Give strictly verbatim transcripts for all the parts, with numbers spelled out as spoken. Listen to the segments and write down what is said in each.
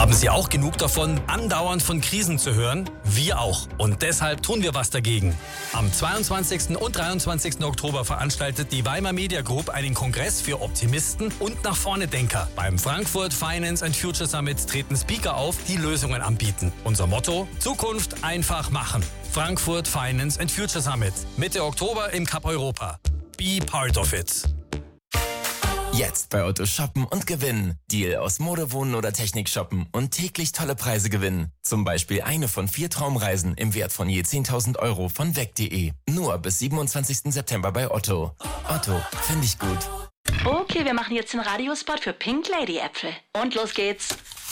Haben Sie auch genug davon, andauernd von Krisen zu hören? Wir auch. Und deshalb tun wir was dagegen. Am zweiundzwanzigsten und dreiundzwanzigsten Oktober veranstaltet die Weimar Media Group einen Kongress für Optimisten und nach vorne Denker. Beim Frankfurt Finance and Future Summit treten Speaker auf, die Lösungen anbieten. Unser Motto: Zukunft einfach machen. Frankfurt Finance and Future Summit. Mitte Oktober im Cup Europa. Be part of it. Jetzt bei Otto shoppen und gewinnen. Deal aus Mode, Wohnen oder Technik shoppen und täglich tolle Preise gewinnen. Zum Beispiel eine von vier Traumreisen im Wert von je zehntausend Euro von weg punkt de. Nur bis siebenundzwanzigsten September bei Otto. Otto, finde ich gut. Okay, wir machen jetzt den Radiospot für Pink Lady Äpfel. Und los geht's.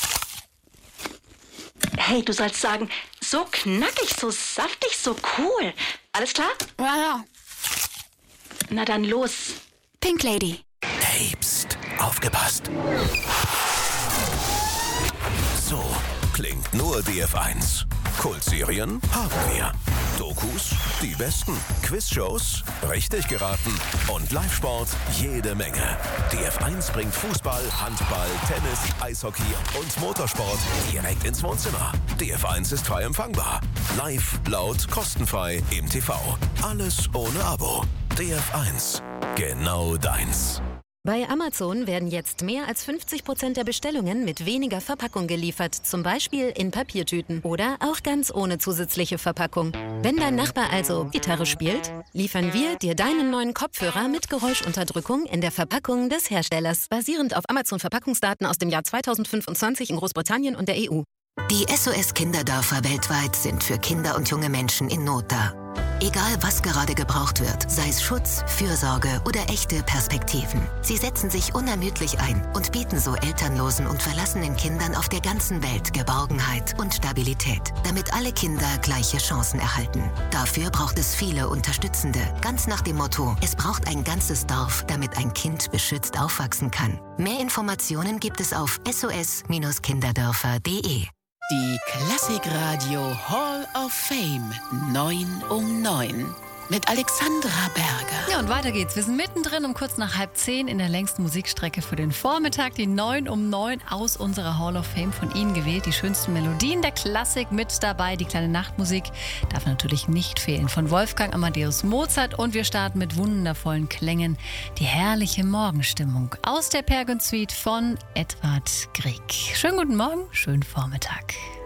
Hey, du sollst sagen, so knackig, so saftig, so cool. Alles klar? Ja, ja. Na dann los. Pink Lady. Hey, pst, aufgepasst. So klingt nur D F eins. Kultserien haben wir. Dokus, die besten. Quizshows, richtig geraten. Und Live-Sport, jede Menge. D F eins bringt Fußball, Handball, Tennis, Eishockey und Motorsport direkt ins Wohnzimmer. D F eins ist frei empfangbar. Live, laut, kostenfrei im T V. Alles ohne Abo. D F eins. Genau deins. Bei Amazon werden jetzt mehr als fünfzig Prozent der Bestellungen mit weniger Verpackung geliefert, zum Beispiel in Papiertüten oder auch ganz ohne zusätzliche Verpackung. Wenn dein Nachbar also Gitarre spielt, liefern wir dir deinen neuen Kopfhörer mit Geräuschunterdrückung in der Verpackung des Herstellers, basierend auf Amazon-Verpackungsdaten aus dem Jahr zweitausendfünfundzwanzig in Großbritannien und der E U. Die S O S-Kinderdörfer weltweit sind für Kinder und junge Menschen in Not da. Egal, was gerade gebraucht wird, sei es Schutz, Fürsorge oder echte Perspektiven. Sie setzen sich unermüdlich ein und bieten so elternlosen und verlassenen Kindern auf der ganzen Welt Geborgenheit und Stabilität, damit alle Kinder gleiche Chancen erhalten. Dafür braucht es viele Unterstützende, ganz nach dem Motto: Es braucht ein ganzes Dorf, damit ein Kind beschützt aufwachsen kann. Mehr Informationen gibt es auf s o s kinderdörfer punkt de. Die Klassikradio Hall of Fame neun um neun mit Alexandra Berger. Ja, und weiter geht's. Wir sind mittendrin um kurz nach halb zehn in der längsten Musikstrecke für den Vormittag. Die neun um neun aus unserer Hall of Fame von Ihnen gewählt. Die schönsten Melodien der Klassik mit dabei. Die kleine Nachtmusik darf natürlich nicht fehlen. Von Wolfgang Amadeus Mozart. Und wir starten mit wundervollen Klängen. Die herrliche Morgenstimmung aus der Pergen Suite von Edvard Grieg. Schönen guten Morgen, schönen Vormittag.